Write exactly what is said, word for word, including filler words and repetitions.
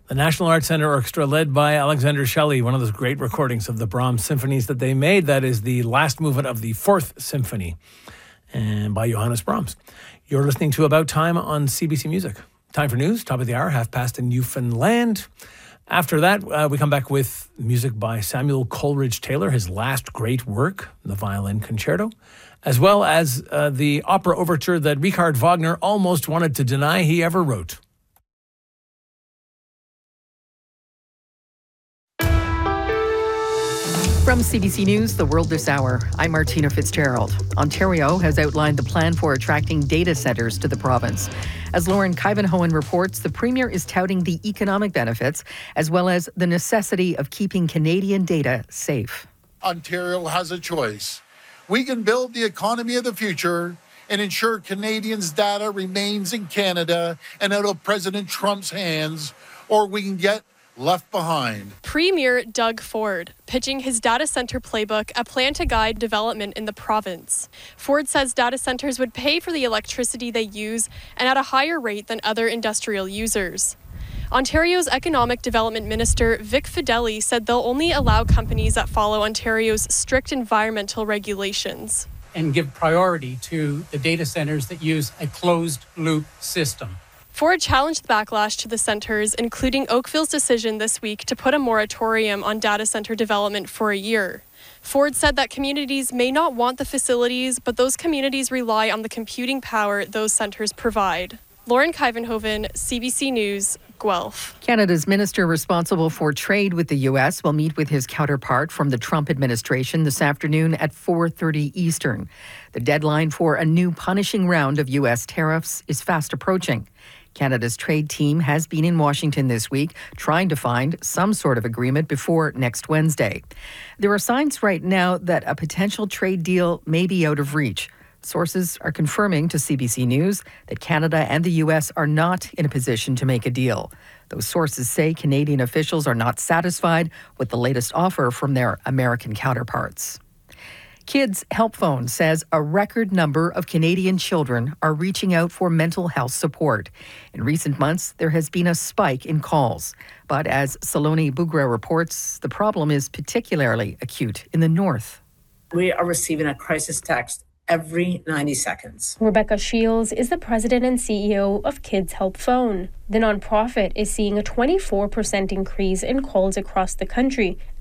The National Arts Centre Orchestra, led by Alexander Shelley, one of those great recordings of the Brahms symphonies that they made. That is the last movement of the Fourth Symphony, and by Johannes Brahms. You're listening to About Time on C B C Music. Time for news, top of the hour, half past in Newfoundland. After that, uh, we come back with music by Samuel Coleridge Taylor, his last great work, the Violin Concerto, as well as uh, the opera overture that Richard Wagner almost wanted to deny he ever wrote. From C B C News, The World This Hour, I'm Martina Fitzgerald. Ontario has outlined the plan for attracting data centres to the province. As Lauren Kivenhoen reports, the Premier is touting the economic benefits as well as the necessity of keeping Canadian data safe. Ontario has a choice. We can build the economy of the future and ensure Canadians' data remains in Canada and out of President Trump's hands, or we can get left behind. Premier Doug Ford pitching his data center playbook, a plan to guide development in the province. Ford says data centers would pay for the electricity they use and at a higher rate than other industrial users. Ontario's Economic Development Minister Vic Fedeli said they'll only allow companies that follow Ontario's strict environmental regulations. And give priority to the data centers that use a closed-loop system. Ford challenged the backlash to the centres, including Oakville's decision this week to put a moratorium on data centre development for a year. Ford said that communities may not want the facilities, but those communities rely on the computing power those centres provide. Lauren Kivenhoven, C B C News, Guelph. Canada's minister responsible for trade with the U S will meet with his counterpart from the Trump administration this afternoon at four thirty Eastern. The deadline for a new punishing round of U S tariffs is fast approaching. Canada's trade team has been in Washington this week trying to find some sort of agreement before next Wednesday. There are signs right now that a potential trade deal may be out of reach. Sources are confirming to C B C News that Canada and the U S are not in a position to make a deal. Those sources say Canadian officials are not satisfied with the latest offer from their American counterparts. Kids Help Phone says a record number of Canadian children are reaching out for mental health support. In recent months, there has been a spike in calls. But as Saloni Bugra reports, the problem is particularly acute in the north. We are receiving a crisis text every ninety seconds. Rebecca Shields is the president and C E O of Kids Help Phone. The nonprofit is seeing a twenty-four percent increase in calls across the country